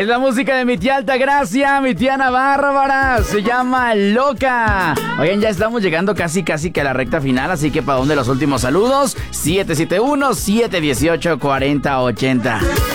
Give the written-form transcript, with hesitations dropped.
Es la música de mi tía Altagracia, mi tía Ana Bárbara. Se llama Loca. Oigan, ya estamos llegando casi que a la recta final. Así que para dónde los últimos saludos. 771-718-4080.